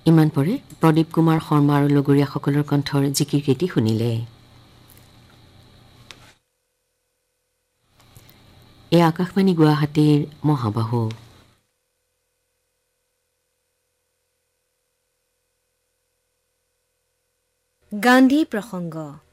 ইমান পৰে প্ৰদীপ কুমাৰ শৰ্মা আৰু লগৰীয়াসকলৰ কণ্ঠৰ জিকিৰ কীৰ্তি শুনিলে। এই আকাশবাণী গুৱাহাটীৰ মহাবাহু। গান্ধী প্ৰসংগ।